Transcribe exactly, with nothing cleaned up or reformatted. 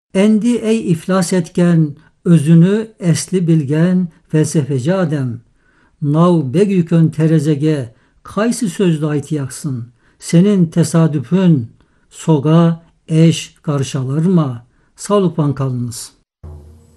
Endi ey iflas etken, özünü esli bilgen felsefeci adem. Nav begükön terezege kaysı sözlü aytiyaksın. Senin tesadüfün soga eş karşılarma. Sağlık kalınız.